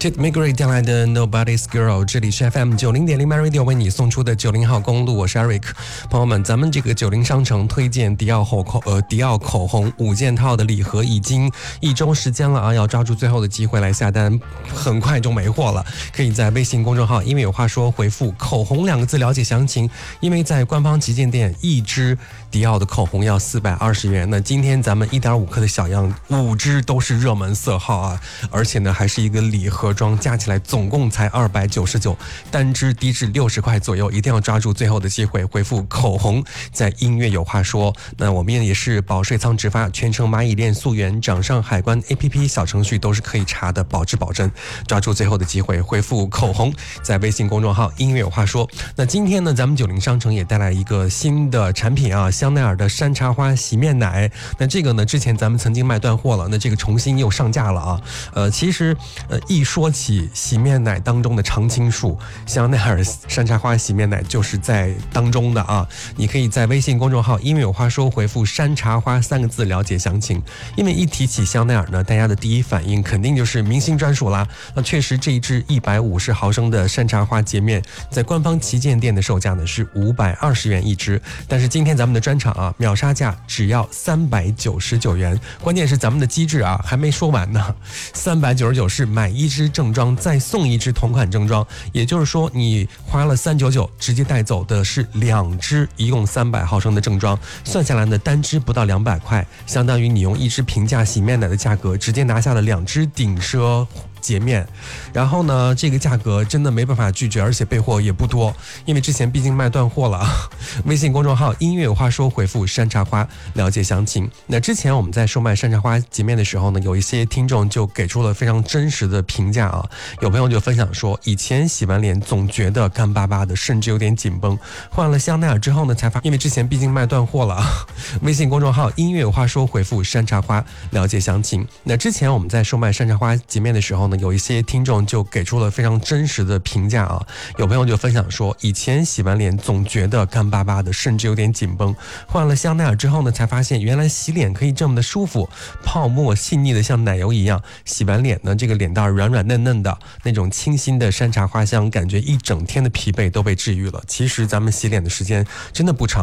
Jet Migray 带来的 Nobody's Girl， 这里是 FM 90.0 My Radio 为你送出的90号公路，我是 Eric。朋友们，咱们这个90商城推荐迪奥口红5件套的礼盒已经1周时间了啊，要抓住最后的机会来下单，很快就没货了。可以在微信公众号因为有话说回复口红2个字了解详情，因为在官方旗舰店1支迪奥的口红要420元，那今天咱们1.5克的小样5支都是热门色号啊，而且呢还是一个礼盒装，加起来总共才299，单支低至60块左右，一定要抓住最后的机会，回复口红，在音乐有话说。那我们也是保税仓直发，全程蚂蚁链溯源，掌上海关 APP 小程序都是可以查的，保质保真。抓住最后的机会，回复口红，在微信公众号音乐有话说。那今天呢，咱们90商城也带来一个新的产品啊，香奈儿的山茶花洗面奶。那这个呢，之前咱们曾经卖断货了，那这个重新又上架了啊。其实一说起洗面奶当中的常青树，香奈儿山茶花洗面奶就是在当中的啊。你可以在微信公众号音乐有话说回复山茶花3个字了解详情。因为一提起香奈儿呢，大家的第一反应肯定就是明星专属啦。那确实这一支150毫升的山茶花洁面在官方旗舰店的售价呢是520元一支，但是今天咱们的专场啊，秒杀价只要399元。关键是咱们的机制啊还没说完呢，399是买1支正装再送1支同款正装，也就是说你花了399直接带走的是2支一共300毫升的正装，算下来呢单支不到200块，相当于你用1支平价洗面奶的价格直接拿下了2支顶奢洁面。然后呢这个价格真的没办法拒绝，而且备货也不多，因为之前毕竟卖断货了。微信公众号音乐有话说回复山茶花了解详情。那之前我们在售卖山茶花洁面的时候呢，有一些听众就给出了非常真实的评价啊。有朋友就分享说，以前洗完脸总觉得干巴巴的，甚至有点紧绷，换了香奈儿之后呢才发，因为之前毕竟卖断货了。微信公众号音乐有话说回复山茶花了解详情。那之前我们在售卖山茶花洁面的时候呢，有一些听众就给出了非常真实的评价啊。有朋友就分享说，以前洗完脸总觉得干巴巴的，甚至有点紧绷，换了香奈儿之后呢才发现原来洗脸可以这么的舒服，泡沫细腻的像奶油一样，洗完脸呢这个脸蛋软软嫩嫩的，那种清新的山茶花香，感觉一整天的疲惫都被治愈了。其实咱们洗脸的时间真的不长，